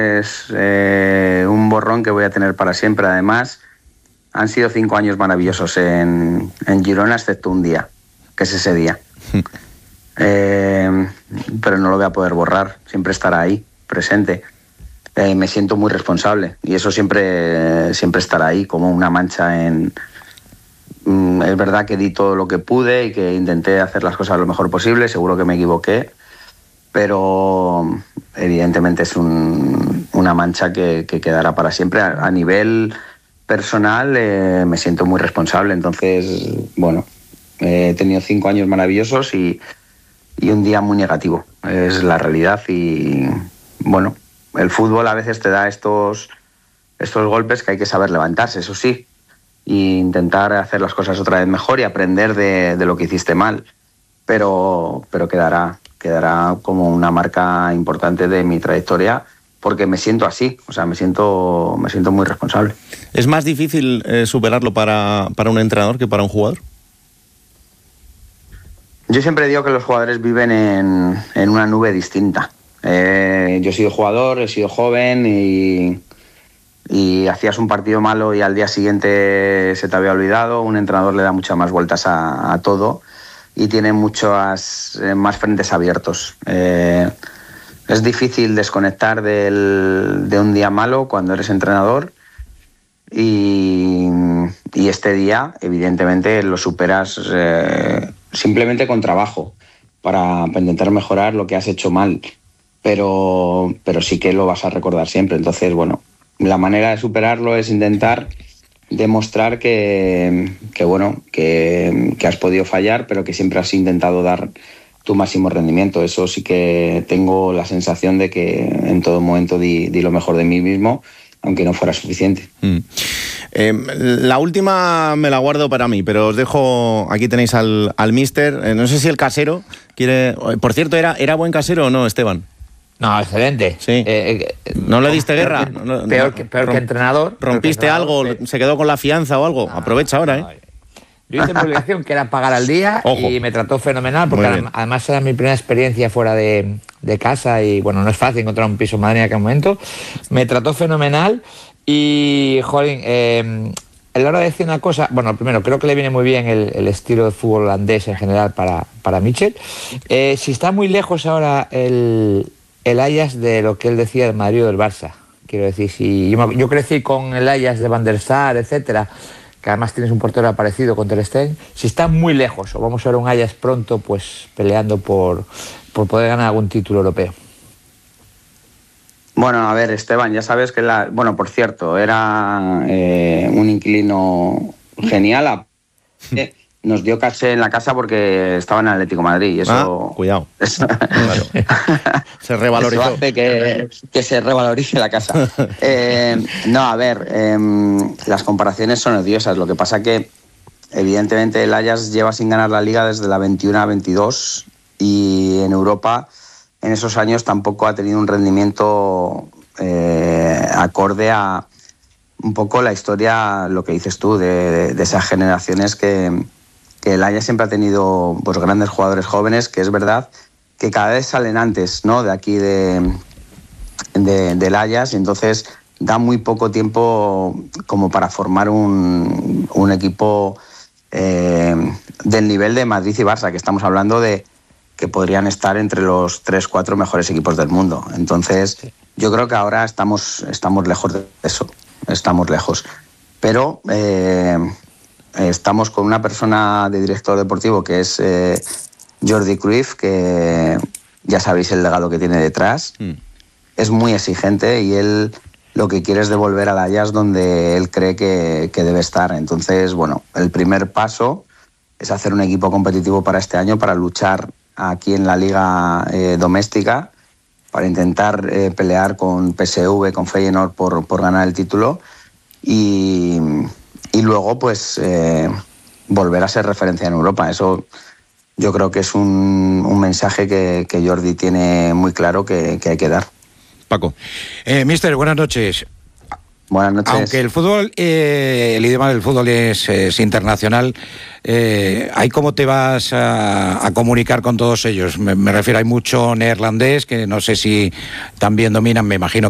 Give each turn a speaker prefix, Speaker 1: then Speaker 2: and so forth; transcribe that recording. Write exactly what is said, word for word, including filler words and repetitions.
Speaker 1: Es eh, un borrón que voy a tener para siempre. Además, han sido cinco años maravillosos en, en Girona, excepto un día, que es ese día. eh, pero no lo voy a poder borrar, siempre estará ahí, presente. Eh, me siento muy responsable y eso siempre, siempre estará ahí, como una mancha en... Mm, es verdad que di todo lo que pude y que intenté hacer las cosas lo mejor posible, seguro que me equivoqué, pero evidentemente es un, una mancha que, que quedará para siempre. A, a nivel personal eh, me siento muy responsable, entonces, bueno, eh, he tenido cinco años maravillosos y, y un día muy negativo, es la realidad. Y bueno, el fútbol a veces te da estos, estos golpes que hay que saber levantarse, eso sí, e intentar hacer las cosas otra vez mejor y aprender de, de lo que hiciste mal, pero, pero quedará... quedará como una marca importante de mi trayectoria, porque me siento así, o sea, me siento, me siento muy responsable.
Speaker 2: ¿Es más difícil eh, superarlo para, para un entrenador que para un jugador?
Speaker 1: Yo siempre digo que los jugadores viven en, en una nube distinta. Eh, yo he sido jugador, he sido joven y, y hacías un partido malo y al día siguiente se te había olvidado. Un entrenador le da muchas más vueltas a, a todo y tiene muchos eh, más frentes abiertos. Eh, es difícil desconectar del, de un día malo cuando eres entrenador y, y este día, evidentemente, lo superas eh, simplemente con trabajo para, para intentar mejorar lo que has hecho mal, pero, pero sí que lo vas a recordar siempre. Entonces, bueno, la manera de superarlo es intentar demostrar que, que bueno, que, que has podido fallar, pero que siempre has intentado dar tu máximo rendimiento. Eso sí que tengo la sensación de que en todo momento di, di lo mejor de mí mismo, aunque no fuera suficiente.
Speaker 2: Mm. Eh, la última me la guardo para mí, pero os dejo, aquí tenéis al, al míster. Eh, no sé si el casero quiere... Por cierto, ¿era, ¿era buen casero o no, Esteban?
Speaker 3: No, excelente.
Speaker 2: Sí. Eh, eh, ¿No le diste guerra?
Speaker 3: Peor, que,
Speaker 2: no,
Speaker 3: peor,
Speaker 2: no,
Speaker 3: que, peor
Speaker 2: rom,
Speaker 3: que entrenador.
Speaker 2: ¿Rompiste
Speaker 3: que
Speaker 2: algo?
Speaker 3: entrenador,
Speaker 2: ¿Se quedó con la fianza o algo? No, Aprovecha ahora, no, ¿eh?
Speaker 3: Yo hice mi obligación, que era pagar al día. Ojo. Y me trató fenomenal, porque además era mi primera experiencia fuera de, de casa y, bueno, no es fácil encontrar un piso en Madrid en aquel momento. Me trató fenomenal y, jolín, eh, a la hora de decir una cosa, bueno, primero, creo que le viene muy bien el, el estilo de fútbol holandés en general para, para Michel. Eh, si está muy lejos ahora el... el Ajax de lo que él decía del Madrid o del Barça. Quiero decir, si yo, yo crecí con el Ajax de Van der Sar, etcétera, que además tienes un portero aparecido con Ter Stegen, si está muy lejos, o vamos a ver un Ajax pronto pues peleando por, por poder ganar algún título europeo.
Speaker 1: Bueno, a ver, Esteban, ya sabes que la... Bueno, por cierto, era eh, un inquilino genial. A... Nos dio caché en la casa porque estaba en Atlético de Madrid y eso...
Speaker 2: Ah, cuidado.
Speaker 1: Eso,
Speaker 2: claro. Se revalorizó.
Speaker 1: Eso hace que, que se revalorice la casa. Eh, no, a ver, eh, las comparaciones son odiosas. Lo que pasa que, evidentemente, el Ajax lleva sin ganar la Liga desde la veintiuno a veintidós y en Europa, en esos años, tampoco ha tenido un rendimiento eh, acorde a un poco la historia, lo que dices tú, de, de, de esas generaciones que... que el Ajax siempre ha tenido pues, grandes jugadores jóvenes, que es verdad que cada vez salen antes, ¿no?, de aquí de, de, del Ajax, y entonces da muy poco tiempo como para formar un, un equipo eh, del nivel de Madrid y Barça, que estamos hablando de que podrían estar entre los tres, cuatro mejores equipos del mundo. Entonces yo creo que ahora estamos, estamos lejos de eso, estamos lejos. Pero... Eh, estamos con una persona de director deportivo que es eh, Jordi Cruyff, que ya sabéis el legado que tiene detrás. Mm. Es muy exigente y él lo que quiere es devolver al Ajax donde él cree que, que debe estar. Entonces, bueno, el primer paso es hacer un equipo competitivo para este año, para luchar aquí en la liga eh, doméstica, para intentar eh, pelear con P S V, con Feyenoord por, por ganar el título y... y luego pues eh, volver a ser referencia en Europa. Eso yo creo que es un, un mensaje que, que Jordi tiene muy claro que, que hay que dar.
Speaker 4: Paco. Eh, Mister, buenas noches.
Speaker 1: Buenas noches.
Speaker 4: Aunque el fútbol, eh, el idioma del fútbol es, es internacional, eh, ¿hay cómo te vas a, a comunicar con todos ellos? Me, me refiero, hay mucho neerlandés que no sé si también dominan, me imagino